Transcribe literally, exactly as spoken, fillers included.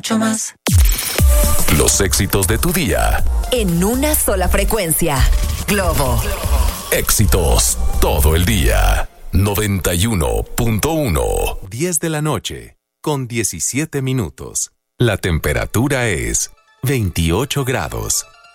mucho más. Los éxitos de tu día. En una sola frecuencia. Globo. Éxitos todo el día. noventa y uno punto uno. diez de la noche, con diecisiete minutos. La temperatura es veintiocho grados.